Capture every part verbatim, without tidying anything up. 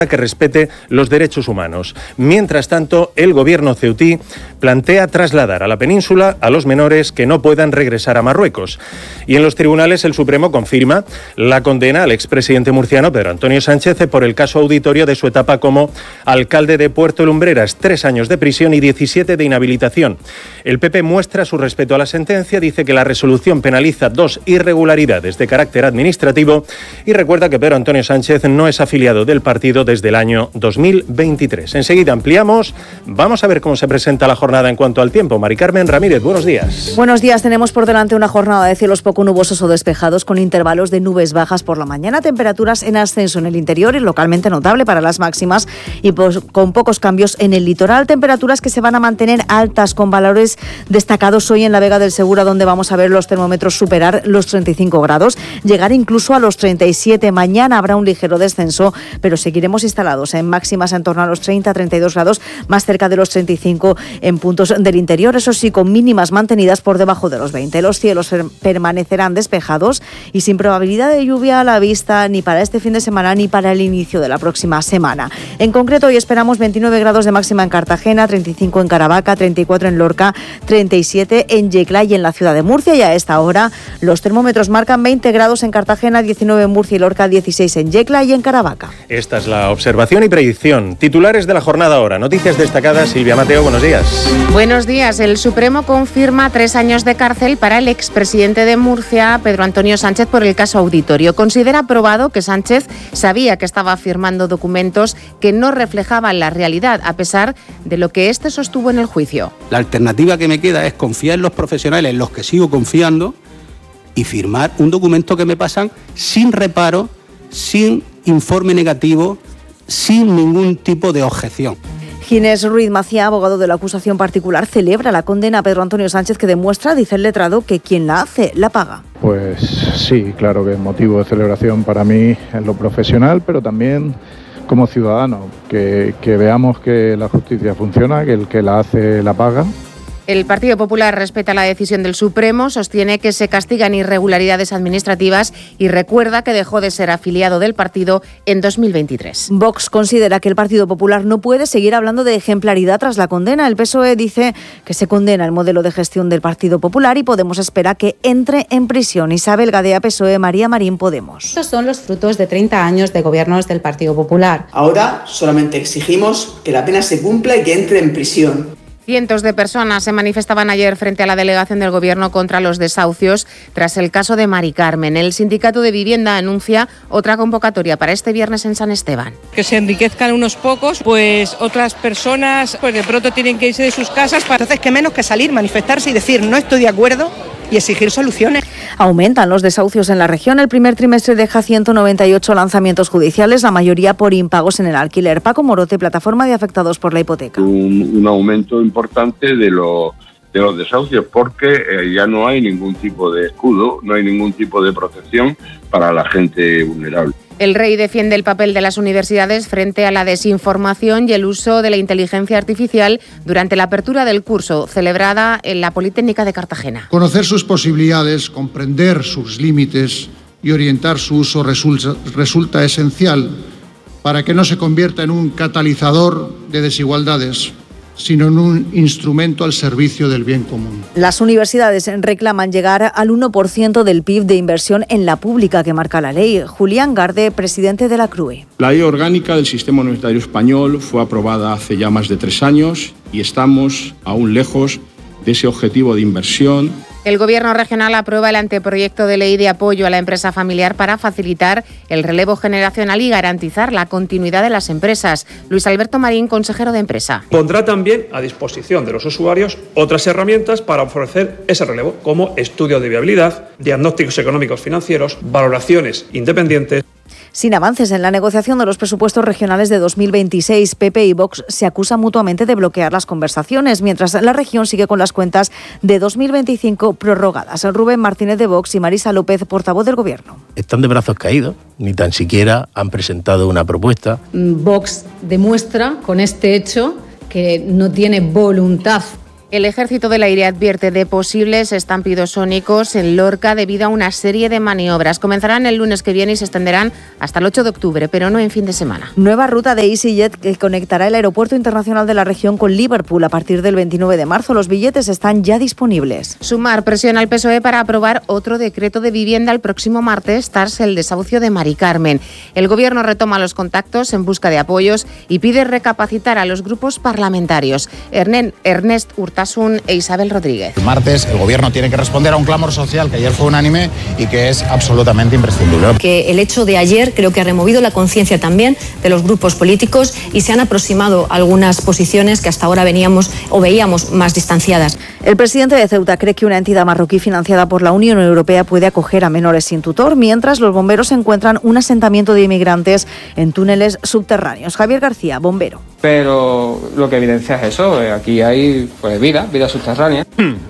que respete los derechos humanos. Mientras tanto, el gobierno ceutí plantea trasladar a la península a los menores que no puedan regresar a Marruecos. Y en los tribunales el Supremo confirma la condena al expresidente murciano Pedro Antonio Sánchez por el caso auditorio de su etapa como alcalde de Puerto Lumbreras, tres años de prisión y diecisiete de inhabilitación. El P P muestra su respeto a la sentencia, dice que la resolución penaliza dos irregularidades de carácter administrativo y recuerda que Pedro Antonio Sánchez no es afiliado del partido desde el año dos mil veintitrés. Enseguida ampliamos. Vamos a ver cómo se presenta la jornada en cuanto al tiempo. Mari Carmen Ramírez, buenos días. Buenos días. Tenemos por delante una jornada de cielos poco nubosos o despejados con intervalos de nubes bajas por la mañana, temperaturas en ascenso en el interior y localmente notable para las máximas y pues, con pocos cambios en el litoral. Temperaturas que se van a mantener altas con valores destacados hoy en la Vega del Segura, donde vamos a ver los termómetros superar los treinta y cinco grados, llegar incluso a los treinta y siete. Mañana habrá un ligero descenso, pero seguiremos instalados en máximas en torno a los treinta a treinta y dos grados, más cerca de los treinta y cinco en puntos del interior, eso sí, con mínimas mantenidas por debajo de los veinte. Los cielos permanecerán despejados y sin probabilidad de lluvia a la vista ni para este fin de semana ni para el inicio de la próxima semana. En concreto, hoy esperamos veintinueve grados de máxima en Cartagena, treinta y cinco en Caravaca, treinta y cuatro en Lorca, treinta y siete en Yecla y en la ciudad de Murcia. Y a esta hora los termómetros marcan veinte grados en Cartagena, diecinueve en Murcia y Lorca, dieciséis en Yecla y en Caravaca. Esta es la observación y predicción. Titulares de la jornada ahora. Noticias destacadas. Silvia Mateo, buenos días. Buenos días. El Supremo confirma tres años de cárcel para el expresidente de Murcia, Pedro Antonio Sánchez, por el caso auditorio. Considera probado que Sánchez sabía que estaba firmando documentos que no reflejaban la realidad, a pesar de lo que éste sostuvo en el juicio. La alternativa que me queda es confiar en los profesionales, en los que sigo confiando, y firmar un documento que me pasan sin reparo, sin informe negativo, sin ningún tipo de objeción. Ginés Ruiz Macía, abogado de la acusación particular, celebra la condena a Pedro Antonio Sánchez que demuestra, dice el letrado, que quien la hace, la paga. Pues sí, claro que es motivo de celebración para mí en lo profesional, pero también como ciudadano, que, que veamos que la justicia funciona, que el que la hace, la paga. El Partido Popular respeta la decisión del Supremo, sostiene que se castigan irregularidades administrativas y recuerda que dejó de ser afiliado del partido en dos mil veintitrés. Vox considera que el Partido Popular no puede seguir hablando de ejemplaridad tras la condena. El P S O E dice que se condena el modelo de gestión del Partido Popular y Podemos espera que entre en prisión. Isabel Gadea, P S O E, María Marín, Podemos. Estos son los frutos de treinta años de gobiernos del Partido Popular. Ahora solamente exigimos que la pena se cumpla y que entre en prisión. Cientos de personas se manifestaban ayer frente a la delegación del Gobierno contra los desahucios tras el caso de Mari Carmen. El Sindicato de Vivienda anuncia otra convocatoria para este viernes en San Esteban. Que se enriquezcan unos pocos, pues otras personas pues de pronto tienen que irse de sus casas. Para... Entonces, qué menos que salir, manifestarse y decir no estoy de acuerdo y exigir soluciones. Aumentan los desahucios en la región. El primer trimestre deja ciento noventa y ocho lanzamientos judiciales, la mayoría por impagos en el alquiler. Paco Morote, plataforma de afectados por la hipoteca. Un, un aumento importante de, lo, de los desahucios porque eh, ya no hay ningún tipo de escudo, no hay ningún tipo de protección para la gente vulnerable. El Rey defiende el papel de las universidades frente a la desinformación y el uso de la inteligencia artificial durante la apertura del curso celebrada en la Politécnica de Cartagena. Conocer sus posibilidades, comprender sus límites y orientar su uso resulta, resulta esencial para que no se convierta en un catalizador de desigualdades, sino en un instrumento al servicio del bien común. Las universidades reclaman llegar al uno por ciento del P I B de inversión en la pública que marca la ley. Julián Garde, presidente de la C R U E. La ley orgánica del sistema universitario español fue aprobada hace ya más de tres años y estamos aún lejos de ese objetivo de inversión. El Gobierno regional aprueba el anteproyecto de ley de apoyo a la empresa familiar para facilitar el relevo generacional y garantizar la continuidad de las empresas. Luis Alberto Marín, consejero de Empresa. Pondrá también a disposición de los usuarios otras herramientas para ofrecer ese relevo, como estudio de viabilidad, diagnósticos económicos financieros, valoraciones independientes. Sin avances en la negociación de los presupuestos regionales de dos mil veintiséis, P P y Vox se acusan mutuamente de bloquear las conversaciones, mientras la región sigue con las cuentas de dos mil veinticinco prorrogadas. Rubén Martínez de Vox y Marisa López, portavoz del Gobierno. Están de brazos caídos, ni tan siquiera han presentado una propuesta. Vox demuestra con este hecho que no tiene voluntad El Ejército del Aire advierte de posibles estampidos sónicos en Lorca debido a una serie de maniobras. Comenzarán el lunes que viene y se extenderán hasta el ocho de octubre, pero no en fin de semana. Nueva ruta de EasyJet que conectará el aeropuerto internacional de la región con Liverpool a partir del veintinueve de marzo. Los billetes están ya disponibles. Sumar presiona al P S O E para aprobar otro decreto de vivienda el próximo martes tras el desahucio de Mari Carmen. El Gobierno retoma los contactos en busca de apoyos y pide recapacitar a los grupos parlamentarios. Ernest Hurtado e Isabel Rodríguez. El martes el Gobierno tiene que responder a un clamor social que ayer fue unánime y que es absolutamente imprescindible. Que el hecho de ayer creo que ha removido la conciencia también de los grupos políticos y se han aproximado a algunas posiciones que hasta ahora veníamos o veíamos más distanciadas. El presidente de Ceuta cree que una entidad marroquí financiada por la Unión Europea puede acoger a menores sin tutor, mientras los bomberos encuentran un asentamiento de inmigrantes en túneles subterráneos. Javier García, bombero. Pero lo que evidencia es eso, aquí hay pues, vida, vida subterránea.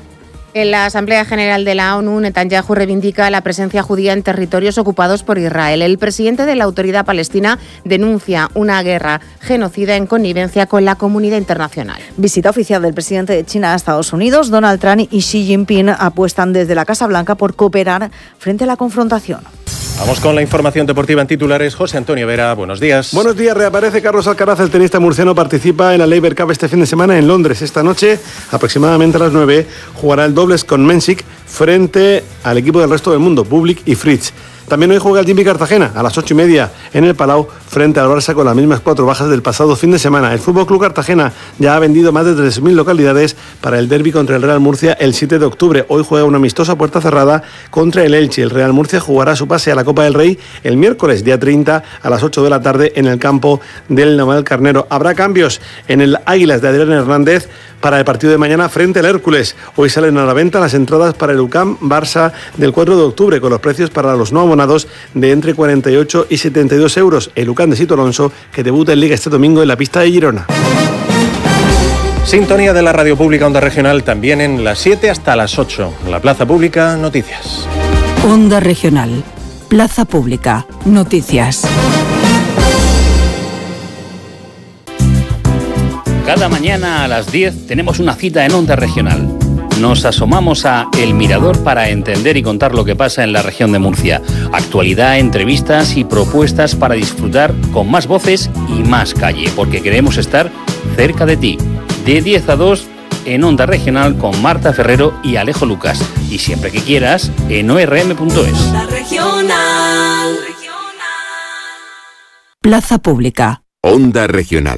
En la Asamblea General de la ONU, Netanyahu reivindica la presencia judía en territorios ocupados por Israel. El presidente de la Autoridad Palestina denuncia una guerra genocida en connivencia con la comunidad internacional. Visita oficial del presidente de China a Estados Unidos. Donald Trump y Xi Jinping apuestan desde la Casa Blanca por cooperar frente a la confrontación. Vamos con la información deportiva en titulares. José Antonio Vera, buenos días. Buenos días, reaparece Carlos Alcaraz, el tenista murciano participa en la Laver Cup este fin de semana en Londres. Esta noche, aproximadamente a las nueve, jugará el dobles con Mensik frente al equipo del resto del mundo, Bublik y Fritz. También hoy juega el Jimmy Cartagena a las ocho y media en el Palau frente al Barça con las mismas cuatro bajas del pasado fin de semana. El F C Cartagena ya ha vendido más de tres mil localidades para el derbi contra el Real Murcia el siete de octubre. Hoy juega una amistosa puerta cerrada contra el Elche. El Real Murcia jugará su pase a la Copa del Rey el miércoles, día treinta, a las ocho de la tarde en el campo del Naval Carnero. Habrá cambios en el Águilas de Adrián Hernández para el partido de mañana frente al Hércules. Hoy salen a la venta las entradas para el U C A M Barça del cuatro de octubre con los precios para los no abonados de entre cuarenta y ocho y setenta y dos euros. El U C A M de Sito Alonso, que debuta en Liga este domingo en la pista de Girona. Sintonía de la Radio Pública Onda Regional también en las siete hasta las ocho. La Plaza Pública, noticias. Onda Regional. Plaza Pública, noticias. Cada mañana a las diez tenemos una cita en Onda Regional. Nos asomamos a El Mirador para entender y contar lo que pasa en la región de Murcia. Actualidad, entrevistas y propuestas para disfrutar con más voces y más calle, porque queremos estar cerca de ti. De diez a dos en Onda Regional con Marta Ferrero y Alejo Lucas. Y siempre que quieras en o r m punto es. Onda Regional. Plaza Pública. Onda Regional.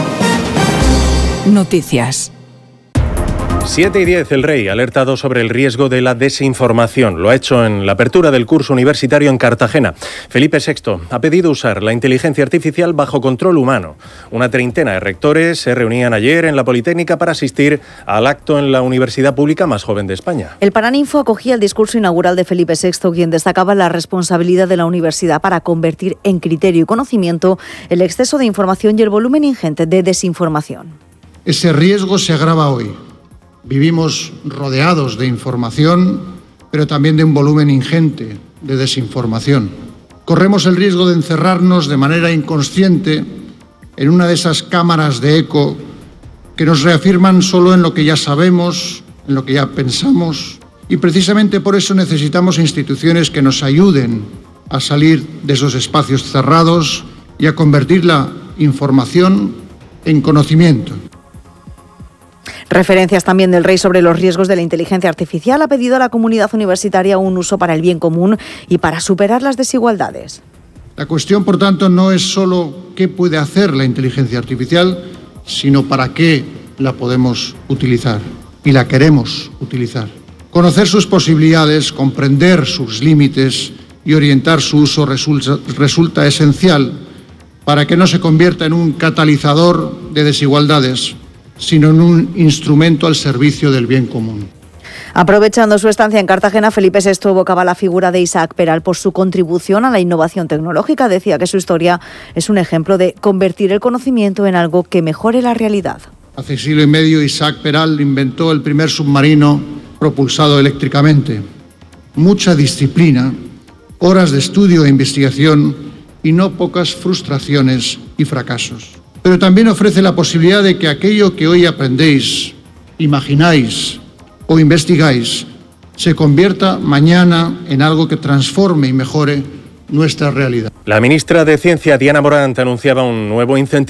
Noticias. siete y diez, el Rey ha alertado sobre el riesgo de la desinformación. Lo ha hecho en la apertura del curso universitario en Cartagena. Felipe sexto ha pedido usar la inteligencia artificial bajo control humano. Una treintena de rectores se reunían ayer en la Politécnica para asistir al acto en la universidad pública más joven de España. El Paraninfo acogía el discurso inaugural de Felipe sexto, quien destacaba la responsabilidad de la universidad para convertir en criterio y conocimiento el exceso de información y el volumen ingente de desinformación. Ese riesgo se agrava hoy. Vivimos rodeados de información, pero también de un volumen ingente de desinformación. Corremos el riesgo de encerrarnos de manera inconsciente en una de esas cámaras de eco que nos reafirman solo en lo que ya sabemos, en lo que ya pensamos, y precisamente por eso necesitamos instituciones que nos ayuden a salir de esos espacios cerrados y a convertir la información en conocimiento. Referencias también del Rey sobre los riesgos de la inteligencia artificial. Ha pedido a la comunidad universitaria un uso para el bien común y para superar las desigualdades. La cuestión, por tanto, no es solo qué puede hacer la inteligencia artificial, sino para qué la podemos utilizar y la queremos utilizar. Conocer sus posibilidades, comprender sus límites y orientar su uso resulta, resulta esencial para que no se convierta en un catalizador de desigualdades, sino en un instrumento al servicio del bien común. Aprovechando su estancia en Cartagena, Felipe sexto evocaba la figura de Isaac Peral por su contribución a la innovación tecnológica. Decía que su historia es un ejemplo de convertir el conocimiento en algo que mejore la realidad. Hace siglo y medio, Isaac Peral inventó el primer submarino propulsado eléctricamente. Mucha disciplina, horas de estudio e investigación y no pocas frustraciones y fracasos. Pero también ofrece la posibilidad de que aquello que hoy aprendéis imagináis o investigáis se convierta mañana en algo que transforme y mejore nuestra realidad. La ministra de Ciencia, Diana Morant, anunciaba un nuevo incentivo